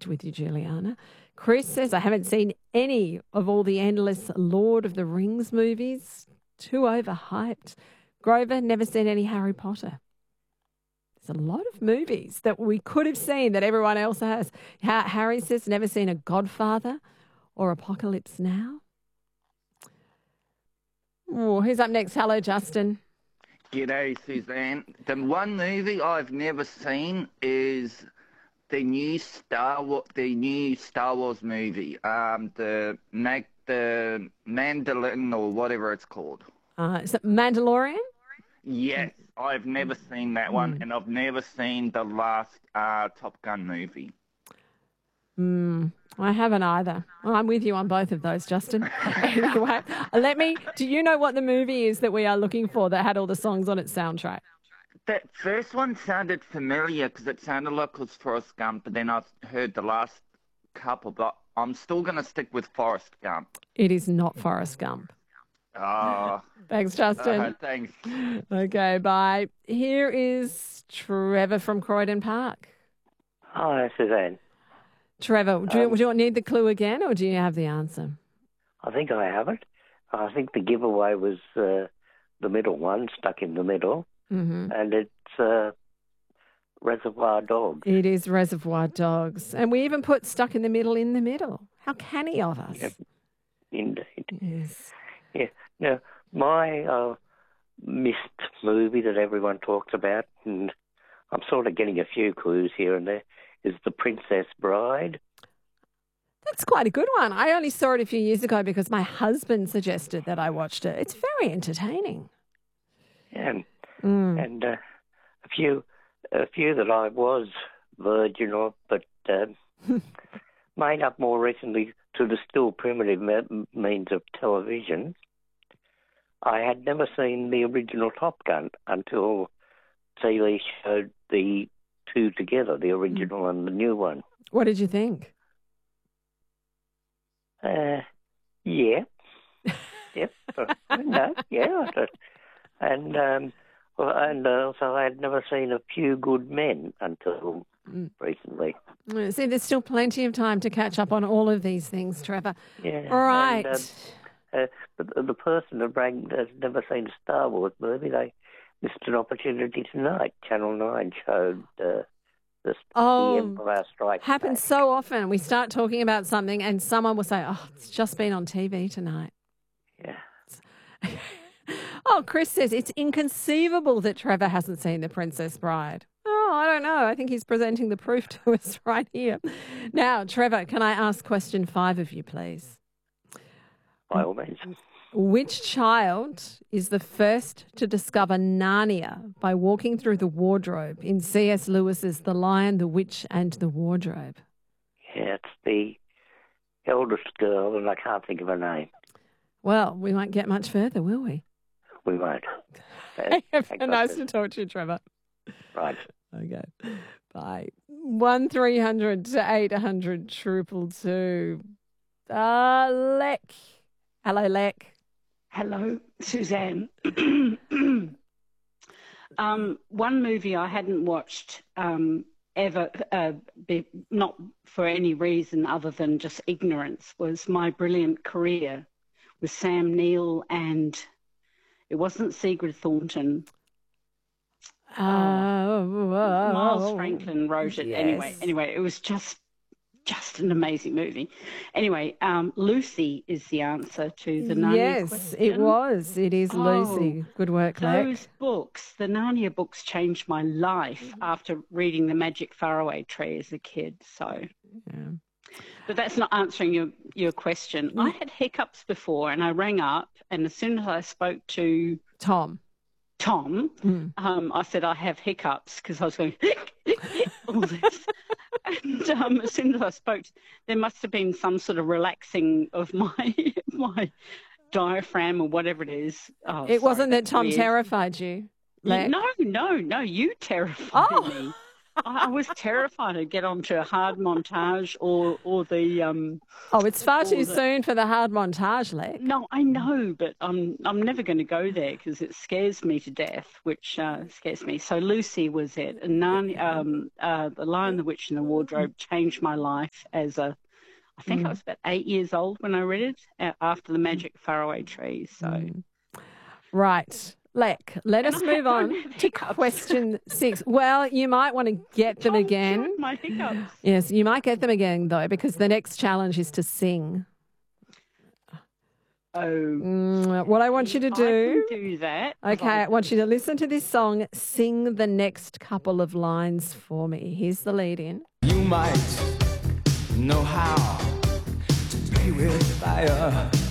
with you, Juliana. Chris says, I haven't seen any of all the endless Lord of the Rings movies. Too overhyped. Grover, never seen any Harry Potter. There's a lot of movies that we could have seen that everyone else has. Harry says, never seen a Godfather or Apocalypse Now. Oh, who's up next? Hello, Justin. G'day, Suzanne. The one movie I've never seen is the new Star Wars movie. The Mandalorian or whatever it's called. Is it Mandalorian? Yes, I've never seen that one, and I've never seen the last Top Gun movie. I haven't either. Well, I'm with you on both of those, Justin. Anyway, do you know what the movie is that we are looking for that had all the songs on its soundtrack? That first one sounded familiar because it sounded like it was Forrest Gump, but then I've heard the last couple, but I'm still going to stick with Forrest Gump. It is not Forrest Gump. Oh. Thanks, Justin. Thanks. Okay, bye. Here is Trevor from Croydon Park. Hi, Suzanne. Trevor, do you need the clue again or do you have the answer? I think I have it. I think the giveaway was the middle one, Stuck in the Middle, and it's Reservoir Dogs. It is Reservoir Dogs. And we even put Stuck in the Middle in the middle. How canny of us. Yep. Indeed. Yes. Yeah. Now, my missed movie that everyone talks about, and I'm sort of getting a few clues here and there, is The Princess Bride. That's quite a good one. I only saw it a few years ago because my husband suggested that I watched it. It's very entertaining. Yeah. And a few that I was virgin of, but made up more recently to the still primitive means of television. I had never seen the original Top Gun until TV showed the two together, the original and the new one. What did you think? Yeah. Yep. No, yeah. And also I had never seen A Few Good Men until recently. See, there's still plenty of time to catch up on all of these things, Trevor. Yeah. All right. But the person that has never seen a Star Wars movie, they missed an opportunity tonight. Channel 9 showed the Empire Strikes Back. Happens so often. We start talking about something and someone will say, oh, it's just been on TV tonight. Yeah. Oh, Chris says it's inconceivable that Trevor hasn't seen The Princess Bride. Oh, I don't know. I think he's presenting the proof to us right here. Now, Trevor, can I ask question 5 of you, please? By all means. Which child is the first to discover Narnia by walking through the wardrobe in C.S. Lewis's The Lion, the Witch and the Wardrobe? Yeah, it's the eldest girl, and I can't think of her name. Well, we won't get much further, will we? We won't. Nice to talk to you, Trevor. Right. Okay. Bye. 1300 to 800 222. Lek. Hello, Lek. Hello, Suzanne. One movie I hadn't watched ever, not for any reason other than just ignorance, was My Brilliant Career with Sam Neill, and it wasn't Sigrid Thornton. Miles Franklin wrote it. Yes. Anyway, it was just an amazing movie. Anyway, Lucy is the answer to the Narnia question. Yes, it was. It is Lucy. Good work, Lek. Those books, the Narnia books, changed my life after reading The Magic Faraway Tree as a kid. So, but that's not answering your question. I had hiccups before, and I rang up, and as soon as I spoke to Tom, I said I have hiccups because I was going all this. And as soon as I spoke, there must have been some sort of relaxing of my diaphragm or whatever it is. Oh, it wasn't that Tom terrified you, Lek? No, you terrified me. I was terrified to get onto a hard montage or the. Oh, it's far too soon for the hard montage, Lex. No, I know, but I'm never going to go there because it scares me to death, which scares me. So Lucy was it, and The Lion, the Witch, and the Wardrobe changed my life as a. I think I was about 8 years old when I read it after The Magic Faraway Trees. So, right. Lek, let us move on to question 6. Well, you might want to get them again. My hiccups. Yes, you might get them again, though, because the next challenge is to sing. Oh. What I want you to do... I can do that. Okay, I want you to listen to this song, sing the next couple of lines for me. Here's the lead in. You might know how to play with fire.